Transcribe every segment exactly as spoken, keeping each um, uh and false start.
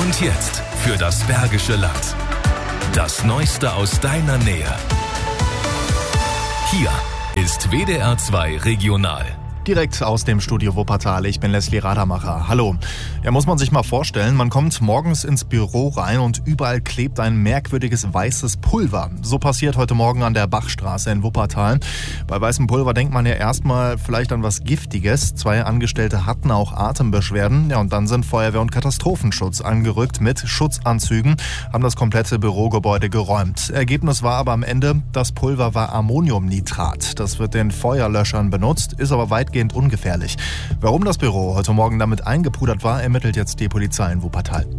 Und jetzt für das Bergische Land. Das Neueste aus deiner Nähe. Hier ist W D R zwei Regional. Direkt aus dem Studio Wuppertal. Ich bin Leslie Radermacher. Hallo. Ja, muss man sich mal vorstellen, man kommt morgens ins Büro rein und überall klebt ein merkwürdiges weißes Pulver. So passiert heute Morgen an der Bachstraße in Wuppertal. Bei weißem Pulver denkt man ja erstmal vielleicht an was Giftiges. Zwei Angestellte hatten auch Atembeschwerden. Ja, und dann sind Feuerwehr und Katastrophenschutz angerückt mit Schutzanzügen, haben das komplette Bürogebäude geräumt. Ergebnis war aber am Ende, das Pulver war Ammoniumnitrat. Das wird den Feuerlöschern benutzt, ist aber weitgehend ungefährlich. Warum das Büro heute Morgen damit eingepudert war, ermittelt jetzt die Polizei in Wuppertal.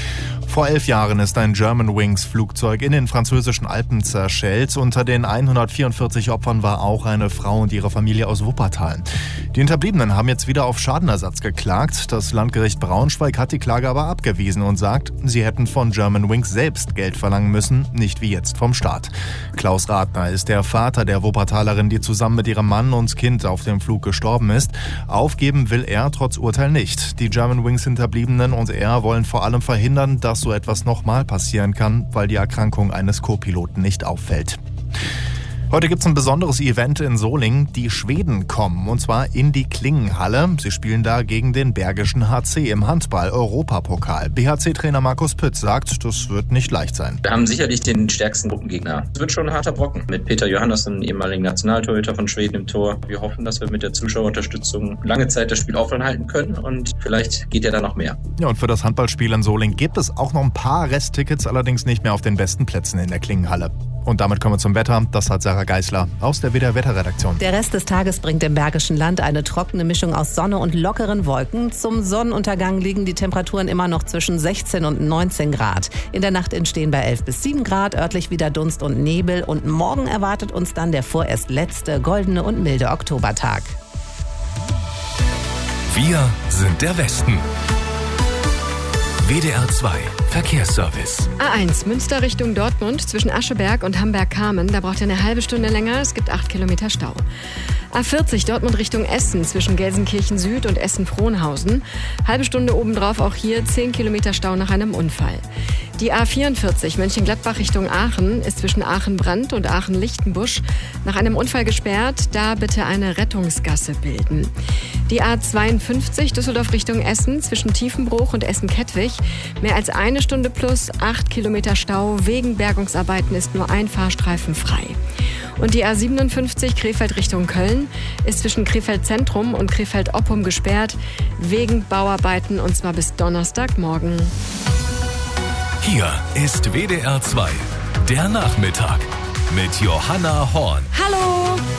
Vor elf Jahren ist ein Germanwings-Flugzeug in den französischen Alpen zerschellt. Unter den hundertvierundvierzig Opfern war auch eine Frau und ihre Familie aus Wuppertal. Die Hinterbliebenen haben jetzt wieder auf Schadenersatz geklagt. Das Landgericht Braunschweig hat die Klage aber abgewiesen und sagt, sie hätten von Germanwings selbst Geld verlangen müssen, nicht wie jetzt vom Staat. Klaus Rathner ist der Vater der Wuppertalerin, die zusammen mit ihrem Mann und Kind auf dem Flug gestorben ist. Aufgeben will er trotz Urteil nicht. Die Germanwings-Hinterbliebenen und er wollen vor allem verhindern, dass so etwas nochmal passieren kann, weil die Erkrankung eines Co-Piloten nicht auffällt. Heute gibt es ein besonderes Event in Solingen. Die Schweden kommen, und zwar in die Klingenhalle. Sie spielen da gegen den Bergischen H C im Handball-Europapokal. B H C-Trainer Markus Pütz sagt, das wird nicht leicht sein. Wir haben sicherlich den stärksten Gruppengegner. Es wird schon ein harter Brocken. Mit Peter Johannesson, ehemaligen Nationaltorhüter von Schweden, im Tor. Wir hoffen, dass wir mit der Zuschauerunterstützung lange Zeit das Spiel aufrechterhalten können und vielleicht geht ja da noch mehr. Ja, und für das Handballspiel in Solingen gibt es auch noch ein paar Resttickets, allerdings nicht mehr auf den besten Plätzen in der Klingenhalle. Und damit kommen wir zum Wetter. Das hat Sarah Geisler aus der W D R-Wetterredaktion. Der Rest des Tages bringt im Bergischen Land eine trockene Mischung aus Sonne und lockeren Wolken. Zum Sonnenuntergang liegen die Temperaturen immer noch zwischen sechzehn und neunzehn Grad. In der Nacht entstehen bei elf bis sieben Grad örtlich wieder Dunst und Nebel. Und morgen erwartet uns dann der vorerst letzte goldene und milde Oktobertag. Wir sind der Westen. W D R zwei Verkehrsservice. A eins Münster Richtung Dortmund zwischen Ascheberg und Hamberg-Kamen. Da braucht ihr eine halbe Stunde länger. Es gibt acht Kilometer Stau. A vierzig Dortmund Richtung Essen zwischen Gelsenkirchen Süd und Essen-Frohnhausen. Halbe Stunde obendrauf auch hier zehn Kilometer Stau nach einem Unfall. Die A vierundvierzig Mönchengladbach Richtung Aachen ist zwischen Aachen-Brand und Aachen-Lichtenbusch nach einem Unfall gesperrt. Da bitte eine Rettungsgasse bilden. Die A zweiundfünfzig Düsseldorf Richtung Essen zwischen Tiefenbruch und Essen-Kettwig. Mehr als eine Stunde plus acht Kilometer Stau. Wegen Bergungsarbeiten ist nur ein Fahrstreifen frei. Und die A siebenundfünfzig Krefeld Richtung Köln ist zwischen Krefeld Zentrum und Krefeld Oppum gesperrt. Wegen Bauarbeiten und zwar bis Donnerstagmorgen. Hier ist W D R zwei, der Nachmittag mit Johanna Horn. Hallo!